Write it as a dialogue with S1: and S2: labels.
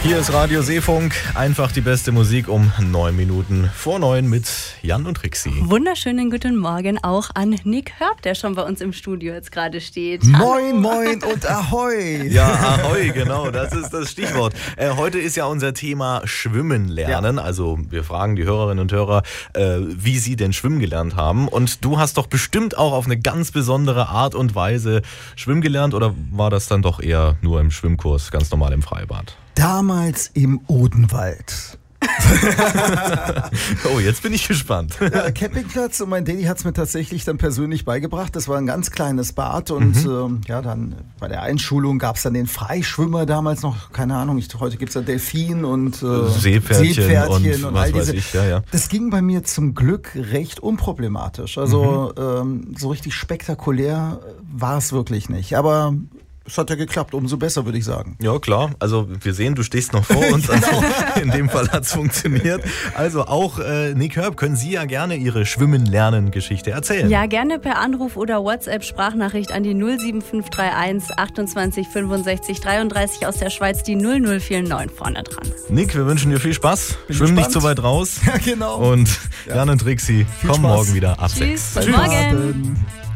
S1: Hier ist Radio Seefunk, einfach die beste Musik um 9 Minuten vor 9 mit Jan und Rixi.
S2: Wunderschönen guten Morgen auch an Nick Hörb, der schon bei uns im Studio jetzt gerade steht.
S3: Moin, moin und Ahoi.
S1: Ja, Ahoi, genau, das ist das Stichwort. Heute ist ja unser Thema Schwimmen lernen. Ja. Also wir fragen die Hörerinnen und Hörer, wie sie denn schwimmen gelernt haben. Und du hast doch bestimmt auch auf eine ganz besondere Art und Weise schwimmen gelernt, oder war das dann doch eher nur im Schwimmkurs, ganz normal im Freibad?
S3: Damals im Odenwald.
S1: Oh, jetzt bin ich gespannt.
S3: Ja, Campingplatz, und mein Daddy hat es mir tatsächlich dann persönlich beigebracht. Das war ein ganz kleines Bad und dann bei der Einschulung gab es dann den Freischwimmer damals noch, keine Ahnung, heute gibt es ja Delfin und
S1: Seepferdchen und
S3: all diese.
S1: Weiß ich, ja.
S3: Das ging bei mir zum Glück recht unproblematisch. Also so richtig spektakulär war es wirklich nicht. Aber es hat ja geklappt, umso besser, würde ich sagen.
S1: Ja, klar. Also wir sehen, du stehst noch vor uns. Also in dem Fall hat es funktioniert. Also auch Nick Hörb, können Sie ja gerne Ihre Schwimmen-Lernen-Geschichte erzählen.
S2: Ja, gerne per Anruf oder WhatsApp-Sprachnachricht an die 07531 28 65 33 aus der Schweiz, die 0049 vorne dran.
S1: Nick, wir wünschen dir viel Spaß. Schwimm nicht so weit raus.
S3: Ja, genau.
S1: Und Jan und Rixi kommen morgen wieder ab 6.
S2: Bis morgen.